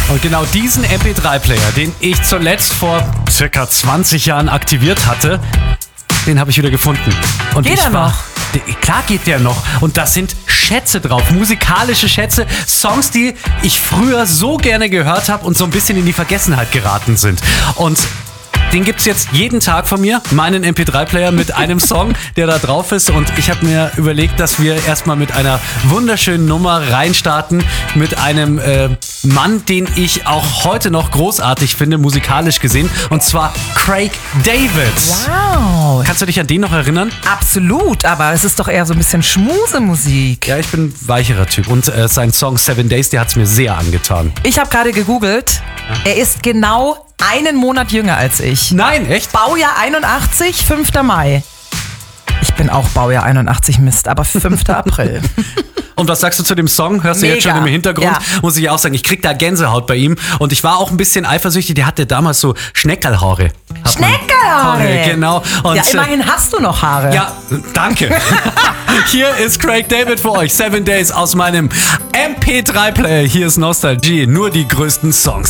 Und genau diesen MP3-Player, den ich zuletzt vor circa 20 Jahren aktiviert hatte, den habe ich wieder gefunden. Und Geht er noch? Klar geht der noch. Und da sind Schätze drauf, musikalische Schätze, Songs, die ich früher so gerne gehört habe und so ein bisschen in die Vergessenheit geraten sind. Und den gibt's jetzt jeden Tag von mir, meinen MP3-Player mit einem Song, der da drauf ist. Und ich habe mir überlegt, dass wir erstmal mit einer wunderschönen Nummer reinstarten. Mit einem Mann, den ich auch heute noch großartig finde, musikalisch gesehen. Und zwar Craig David. Wow. Kannst du dich an den noch erinnern? Absolut, aber es ist doch eher so ein bisschen Schmusemusik. Ja, ich bin ein weicherer Typ. Und sein Song 7 Days, der hat's mir sehr angetan. Ich habe gerade gegoogelt. Er ist genau einen Monat jünger als ich. Nein, echt? Baujahr 81, 5. Mai. Ich bin auch Baujahr 81, Mist, aber 5. April. Und was sagst du zu dem Song? Hörst du Mega. jetzt schon im Hintergrund? Ja. Muss ich auch sagen, ich krieg da Gänsehaut bei ihm. Und ich war auch ein bisschen eifersüchtig, der hatte damals so Schneckerlhaare. Schneckerhaare! Genau. Und, Ja, immerhin hast du noch Haare. ja, danke. Hier ist Craig David für euch. 7 Days aus meinem MP3-Player. Hier ist Nostalgie. Nur die größten Songs.